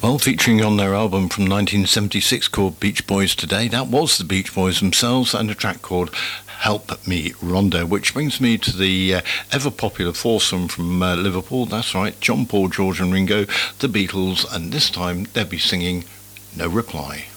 Well, featuring on their album from 1976 called Beach Boys Today, that was the Beach Boys themselves, and a track called Help Me Rondo, which brings me to the ever-popular foursome from Liverpool. That's right, John, Paul, George and Ringo, the Beatles, and this time they'll be singing No Reply.